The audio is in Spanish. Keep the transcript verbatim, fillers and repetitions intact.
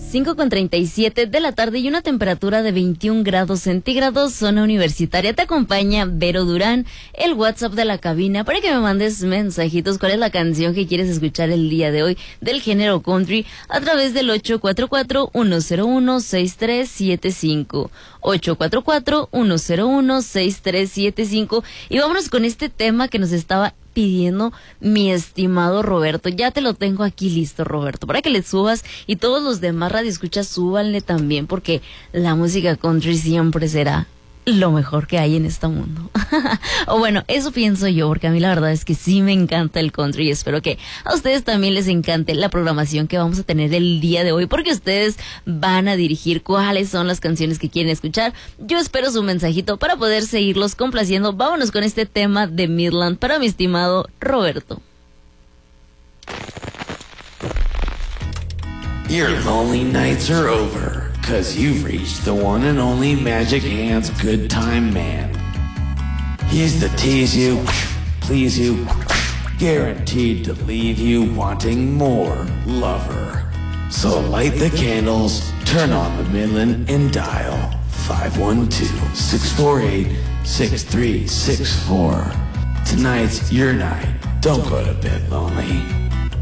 cinco con treinta y siete de la tarde y una temperatura de veintiún grados centígrados, zona universitaria. Te acompaña Vero Durán, el WhatsApp de la cabina, para que me mandes mensajitos. ¿Cuál es la canción que quieres escuchar el día de hoy del género country? A través del ocho cuatro cuatro, uno cero uno, seis tres siete cinco. ocho cuatro cuatro, uno cero uno, seis tres siete cinco. Y vámonos con este tema que nos estaba pidiendo mi estimado Roberto. Ya te lo tengo aquí listo, Roberto, para que le subas, y todos los demás radioescuchas súbanle también, porque la música country siempre será lo mejor que hay en este mundo. O bueno, eso pienso yo, porque a mí la verdad es que sí me encanta el country, y espero que a ustedes también les encante la programación que vamos a tener el día de hoy, porque ustedes van a dirigir cuáles son las canciones que quieren escuchar. Yo espero su mensajito para poder seguirlos complaciendo. Vámonos con este tema de Midland para mi estimado Roberto. Your lonely nights are over, 'cause you've reached the one and only Magic Hands Good Time Man. He's the tease you, please you, guaranteed to leave you wanting more lover. So light the candles, turn on the Midland, and dial five one two, six four eight, six three six four. Tonight's your night. Don't go to bed lonely.